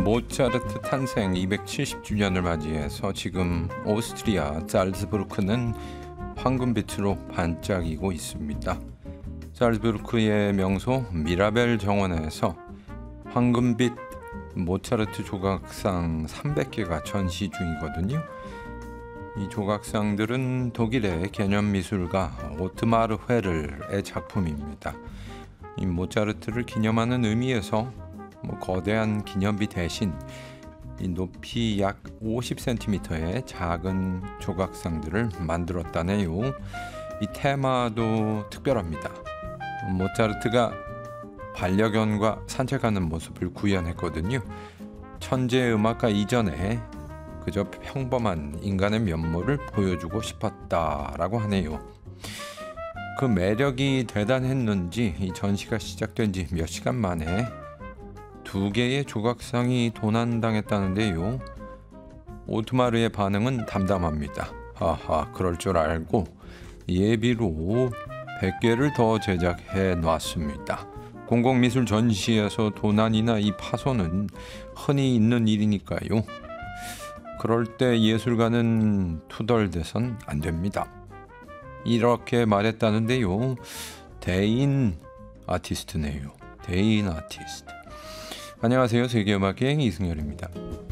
모차르트 탄생 270주년을 맞이해서 지금 오스트리아 잘츠부르크는 황금빛으로 반짝이고 있습니다. 잘츠부르크의 명소 미라벨 정원에서 황금빛 모차르트 조각상 300개가 전시 중이거든요. 이 조각상들은 독일의 개념미술가 오트마르 헤를의 작품입니다. 이 모차르트를 기념하는 의미에서 거대한 기념비 대신 이 높이 약 50cm의 작은 조각상들을 만들었다네요. 이 테마도 특별합니다. 모차르트가 반려견과 산책하는 모습을 구현했거든요. 천재 음악가 이전에 그저 평범한 인간의 면모를 보여주고 싶었다라고 하네요. 그 매력이 대단했는지 이 전시가 시작된 지 몇 시간 만에 2개의 조각상이 도난당했다는데요. 오트마르의 반응은 담담합니다. 하하, 그럴 줄 알고 예비로 100개를 더 제작해 놨습니다. 공공미술 전시에서 도난이나 이 파손은 흔히 있는 일이니까요. 그럴 때 예술가는 투덜대선 안 됩니다. 이렇게 말했다는데요. 대인 아티스트네요. 대인 아티스트. 안녕하세요. 세계음악여행 이승열입니다.